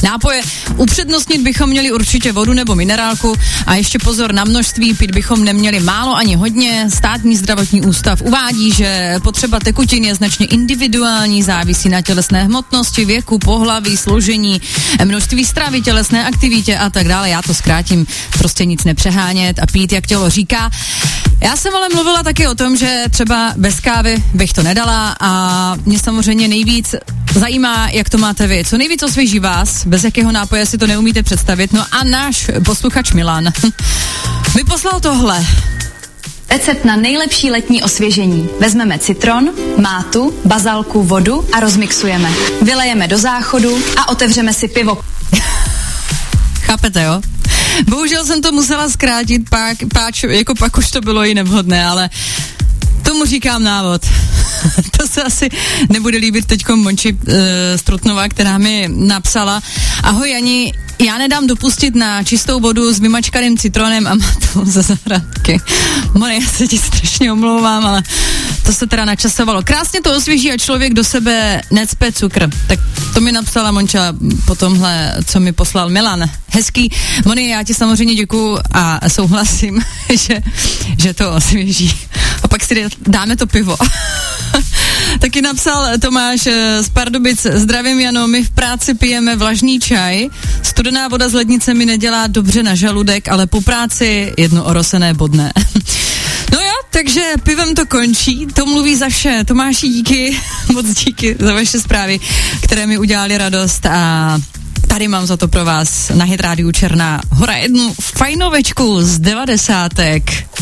Nápoje upřednostnit bychom měli určitě vodu nebo minerálku a ještě pozor na množství, pít bychom neměli málo ani hodně. Státní zdravotní ústav uvádí, že potřeba tekutin je značně individuální, závisí na tělesné hmotnosti, věku, pohlaví, složení, množství stravy, tělesné aktivitě a tak dále. Já to zkrátím, prostě nic nepřehánět a pít, jak tělo říká. Já jsem ale mluvila taky o tom, že třeba bez kávy bych to nedala a mě samozřejmě nejvíc zajímá, jak to máte vy. Co nejvíc osvěží vás, bez jakého nápoje si to neumíte představit. No a náš posluchač Milan mi poslal tohle. Recept na nejlepší letní osvěžení. Vezmeme citron, mátu, bazalku, vodu a rozmixujeme. Vylejeme do záchodu a otevřeme si pivo. Chápete, jo? Bohužel jsem to musela zkrátit, pak už to bylo i nevhodné, ale tomu říkám návod. To se asi nebude líbit teďko Monči Strutnová, která mi napsala: ahoj Jani, já nedám dopustit na čistou vodu s vymačkaným citronem a mátou ze zahrádky. Mone, já se ti strašně omlouvám, ale to se teda načasovalo. Krásně to osvěží a člověk do sebe necpe cukr. Tak to mi napsala Monča po tomhle, co mi poslal Milan. Hezký. Moni, já ti samozřejmě děkuju a souhlasím, že to osvěží. A pak si dáme to pivo. Taky napsal Tomáš z Pardubic: zdravím Jano, my v práci pijeme vlažný čaj, studená voda z lednice mi nedělá dobře na žaludek, ale po práci jedno orosené bodné. No jo, takže pivem to končí, to mluví za vše. Tomáši, díky, moc díky za vaše zprávy, které mi udělali radost a tady mám za to pro vás na Hit Rádiu Černá Hora jednu fajnovečku z 90.